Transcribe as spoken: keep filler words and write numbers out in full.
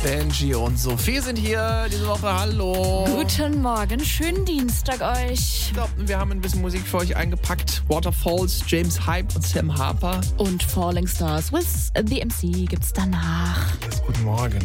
Benji und Sophie sind hier diese Woche. Hallo. Guten Morgen, schönen Dienstag euch. Ja, wir haben ein bisschen Musik für euch eingepackt. Waterfalls, James Hype und Sam Harper. Und Falling Stars with The M C gibt's danach. Yes, guten Morgen.